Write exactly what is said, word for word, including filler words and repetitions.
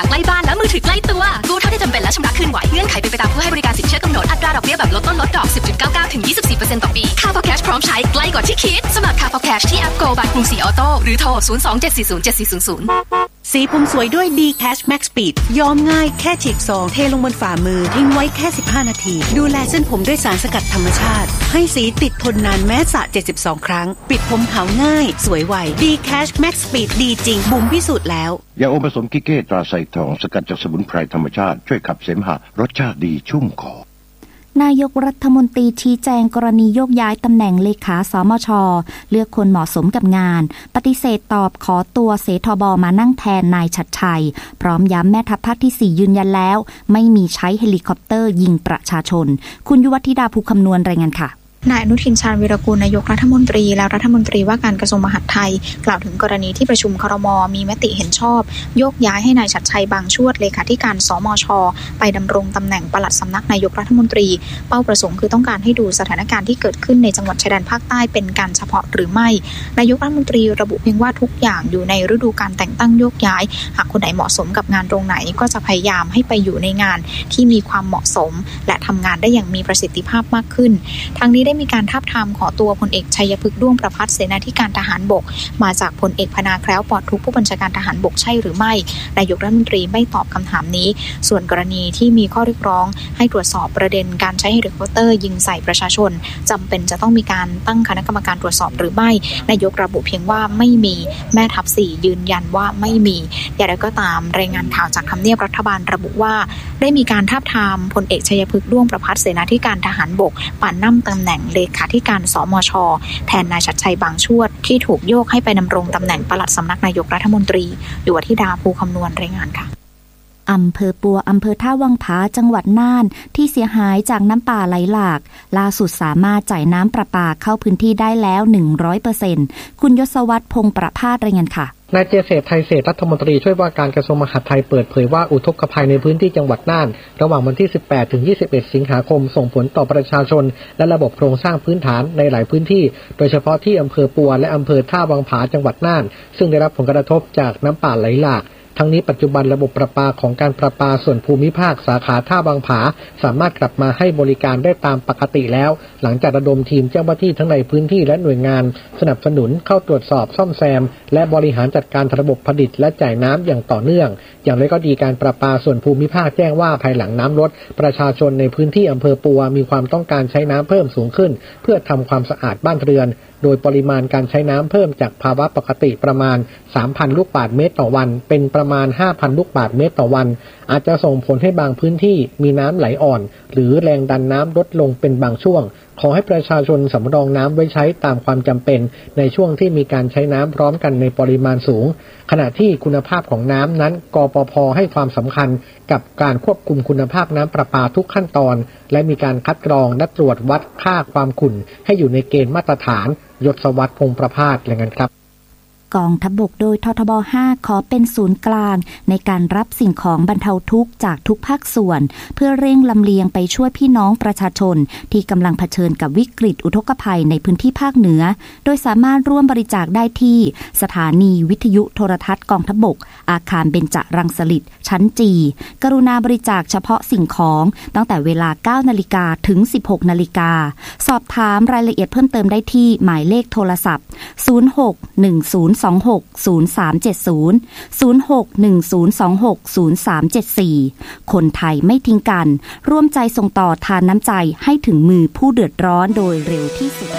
าใกล้บ้านและมือถือใกล้ตัวกู้เท่าที่จำเป็นและชำระคืนไหวเงื่อนไขเป็นไปตามผู้ให้บริการสินเชื่อกำหนดอัตราดอกเบี้ยแบบลดต้นลดดอก สิบจุดเก้าเก้า ถึง ยี่สิบสี่เปอร์เซ็นต์ ต่อปีค่า Podcast พร้อมใช้ใกล้กว่าที่คิดสมัครค่า Podcast ที่แอป Go บายกรุงศรีออโต้หรือโทรศูนย์ สอง เจ็ด สี่ ศูนย์ เจ็ด สี่ ศูนย์ ศูนย์สีผมสวยด้วย D Cash Max Speed ย้อมง่ายแค่ฉีกซองเทลงบนฝ่ามือทิ้งไว้แค่สิบห้านาทีดูแลเส้นผมด้วยสารสกัดธรรมชาติให้สีติดทนนานแม้สระเจ็ดสิบสองครั้งปิดผมขาวง่ายสวยไว D Cash Max Speed ดีจริงบุ๋มพิสูจน์แล้วยาอมผสมกิเก้ตราไซทองสกัดจากสมุนไพรธรรมชาติช่วยขับเสมหะรสชาติดีชุ่มคอนายกรัฐมนตรีชี้แจงกรณีโยกย้ายตำแหน่งเลขาสมช.เลือกคนเหมาะสมกับงานปฏิเสธตอบขอตัวเสทบมานั่งแทนนายชัดชัยพร้อมย้ำแม่ทัพภาคที่สี่ยืนยันแล้วไม่มีใช้เฮลิคอปเตอร์ยิงประชาชนคุณยุวธิดาภูคำนวณรายงานค่ะนายอนุทินชาญวีรกูลนายกรัฐมนตรีและรัฐมนตรีว่าการกระทรวงมหาดไทยกล่าวถึงกรณีที่ประชุมครม.มีมติเห็นชอบโยกย้ายให้นายชัดชัยบางชวดเลขาธิการสมช.ไปดำรงตำแหน่งปลัดสำนักนายกรัฐมนตรีเป้าประสงค์คือต้องการให้ดูสถานการณ์ที่เกิดขึ้นในจังหวัดชายแดนภาคใต้เป็นการเฉพาะหรือไม่นายกรัฐมนตรีระบุเพียงว่าทุกอย่างอยู่ในฤดูการแต่งตั้งโยกย้ายหากคนไหนเหมาะสมกับงานตรงไหนก็จะพยายามให้ไปอยู่ในงานที่มีความเหมาะสมและทำงานได้อย่างมีประสิทธิภาพมากขึ้นทั้งนี้ได้มีการทาบทามขอตัวพลเอกชัยพฤกษ์ด้วงประภัสเสนาธิการทหารบกมาจากพลเอกพนาแคล้วปลอดทุกข์ผู้บัญชาการทหารบกใช่หรือไม่นายกรัฐมนตรีไม่ตอบคำถามนี้ส่วนกรณีที่มีข้อเรียกร้องให้ตรวจสอบประเด็นการใช้เฮลิคอปเตอร์ยิงใส่ประชาชนจำเป็นจะต้องมีการตั้งคณะกรรมการตรวจสอบหรือไม่นายกระบุเพียงว่าไม่มีแม่ทัพสี่ยืนยันว่าไม่มีอย่างไรก็ตามรายงานข่าวจากทำเนียบรัฐบาลระบุว่าได้มีการทาบทามพลเอกชัยพฤกษ์ด้วงประภัสเสนาธิการทหารบกปานนั่งตำแหน่งเลขาธิการสมช.แทนนายชัดชัยบางชวดที่ถูกโยกให้ไปดำรงตำแหน่งปลัดสำนักนายกรัฐมนตรีอยู่ที่ดาภูคำนวณรายงานค่ะอำเภอปัวอำเภอท่าวังผาจังหวัดน่านที่เสียหายจากน้ำป่าไหลหลากล่าสุดสามารถจ่ายน้ำประปาเข้าพื้นที่ได้แล้ว หนึ่งร้อยเปอร์เซ็นต์ คุณยศวัฒน์พงษ์ประภาสรายงานค่ะนายเจษฎไทยเศรษฐ์รัฐมนตรีช่วยว่าการกระทรวงมหาดไทยเปิดเผยว่าอุทกภัยในพื้นที่จังหวัดน่านระหว่างวันที่สิบแปดถึงยี่สิบเอ็ดสิงหาคมส่งผลต่อประชาชนและระบบโครงสร้างพื้นฐานในหลายพื้นที่โดยเฉพาะที่อำเภอปัวและอำเภอท่าวังผาจังหวัดน่านซึ่งได้รับผลกระทบจากน้ำป่าไหลหลากทั้งนี้ปัจจุบันระบบประปาของการประปาส่วนภูมิภาคสาขาท่าบางผาสามารถกลับมาให้บริการได้ตามปกติแล้วหลังจากระดมทีมเจ้าหน้าที่ทั้งในพื้นที่และหน่วยงานสนับสนุนเข้าตรวจสอบซ่อมแซมและบริหารจัดการระบบผลิตและจ่ายน้ำอย่างต่อเนื่องอย่างไรก็ดีการประปาส่วนภูมิภาคแจ้งว่าภายหลังน้ำลดประชาชนในพื้นที่อำเภอปัวมีความต้องการใช้น้ำเพิ่มสูงขึ้นเพื่อทำความสะอาดบ้านเรือนโดยปริมาณการใช้น้ำเพิ่มจากภาวะปกติประมาณ สามพัน ลูกบาศก์เมตรต่อวันเป็นประมาณ ห้าพัน ลูกบาศก์เมตรต่อวันอาจจะส่งผลให้บางพื้นที่มีน้ำไหลอ่อนหรือแรงดันน้ำลดลงเป็นบางช่วงขอให้ประชาชนสำรองน้ำไว้ใช้ตามความจำเป็นในช่วงที่มีการใช้น้ำพร้อมกันในปริมาณสูงขณะที่คุณภาพของน้ำนั้นกปภ.ให้ความสำคัญกับการควบคุมคุณภาพน้ำประปาทุกขั้นตอนและมีการคัดกรองและตรวจวัดค่าความขุ่นให้อยู่ในเกณฑ์มาตรฐานยศวัฒน์พงษ์ประภาสรายงานครับกองทัพบกโดยททบห้าขอเป็นศูนย์กลางในการรับสิ่งของบรรเทาทุกข์จากทุกภาคส่วนเพื่อเร่งลำเลียงไปช่วยพี่น้องประชาชนที่กำลังเผชิญกับวิกฤตอุทกภัยในพื้นที่ภาคเหนือโดยสามารถร่วมบริจาคได้ที่สถานีวิทยุโทรทัศน์กองทัพบกอาคารเบญจรังสฤษฎ์ชั้นจีกรุณาบริจาคเฉพาะสิ่งของตั้งแต่เวลา เก้านาฬิกา ถึง สิบหกนาฬิกาสอบถามรายละเอียดเพิ่มเติมได้ที่หมายเลขโทรศัพท์ศูนย์ หก หนึ่ง ศูนย์ สอง หก ศูนย์ สาม เจ็ด ศูนย์ ศูนย์ หก หนึ่ง ศูนย์ สอง หก ศูนย์ สาม เจ็ด สี่คนไทยไม่ทิ้งกันร่วมใจส่งต่อทานน้ำใจให้ถึงมือผู้เดือดร้อนโดยเร็วที่สุด